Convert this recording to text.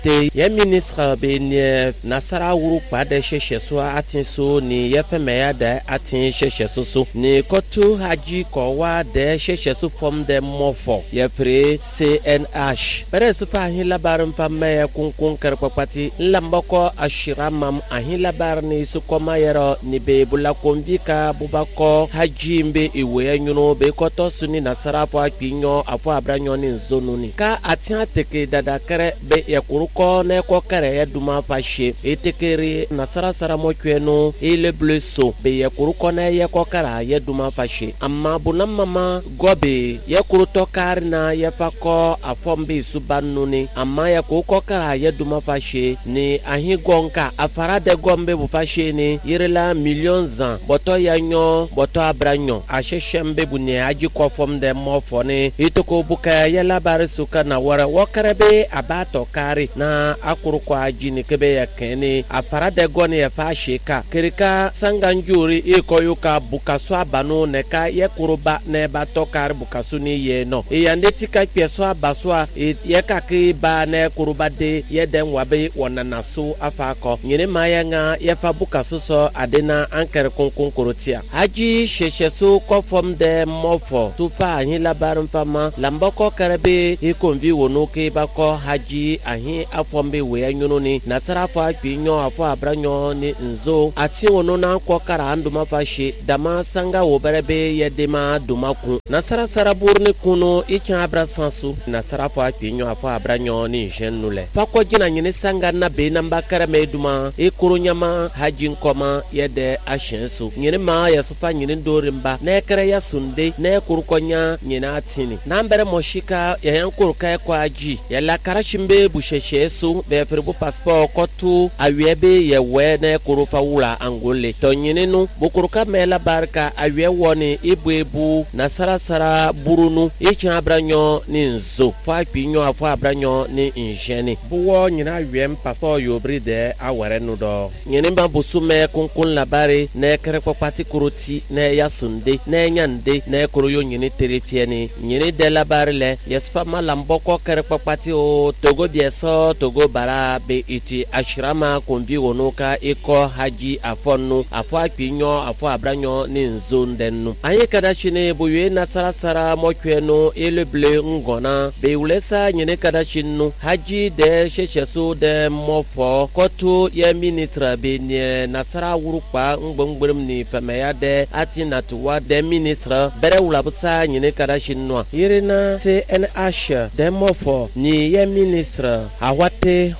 te ye ministre be ne nasara wuru pa de hyehyɛso aten so ni ye pemaya de aten hyehyɛso so ni kotu haji kowa de hyehyɛso fom de mofo ye pre CNH bere so pa hin labar mpa me kunkun karpapati lambako ashiramam ahin labar ni su koma yero ni be bula konvika bubako haji mbe iwe nyuno be koto suni nasara po akpinyo afo abranyo ni nzonu ni ka atia teke dada kere be yakuruko na ko kere ya duma fashe etekere nasara sara mokweno ile bleso be yakuruko na ya ko kara ya duma fashe amma bunam mama gobe yakuruto karna ya fako afombe subanu ni amma ya ko kara ya duma fashe ni ahigonka afara de gombe bu fashe ni yirela millions an boto yanyo boto abranyo asheshembe bunye aji ko fom de mofo ni itoko buka ya labar suka na wara wakarebe abato kari na akuruko aji ni kebe ya kene afara de goni ya fashe ka kirika sanganjuri ikoyuka bukaso abanu neka ye kuruba ne bato kar bukasu ni ye no yande tika peso abaswa ye kaki ba ne kuruba de ye den wabe wonanaso afako nyine mayanga ye fa bukaso so adena anker kunkun kurutia haji shesheso ko fom de mofo tufa ahin labarin fama lambako karabe ikonvi wonoke bako haji ahin afombe we anyuno ni nasara fa pinyo afo abranyo ni nzo ati wono na kokara anduma fashe dama sanga wo berebe ye dema dumaku nasara saraburni kuno icha abrasansu nasara fa pinyo afo abranyo ni jenule fako jina nyine sanga na be namba karame duma ikurunyama haji nkoma yede ashensu nyine ma yasufa nyine dorimba na kere ya sunde na kurukonya nyine atini nambere moshika ya yankuruka kwa aji ya la karashimbe busheshesu be ferbu passport kotu awiebe ye we na kurufa wula angole to nyine nu bukuruka mela barka awie woni ibuebu na sara burunu icha abranyo ni nzo fa pinyo afo abranyo ni injeni buwo nyina wiem passport yobride awere nu do nyine ba busume kunkun labare na kere popati kuruti na yasunde na nyande na kuruyo nyine terefieni nyine de labare le yesfa malamboko kere popati o togo bieso togo bara be iti ashrama konvi wonoka iko haji afonu afo akpinyo afo abranyo ni nzondenu aye kadachine buye na sara mokweno eleble ngona be ulesa nyine kadachinu haji de shesheso de mofo kotu ye ministra be ne nasara wurupa ngbongbem ni famaya de atinatuwa de ministra bere ulabusa nyine kadachinu yirina CNH de mofo ni ye ministra awate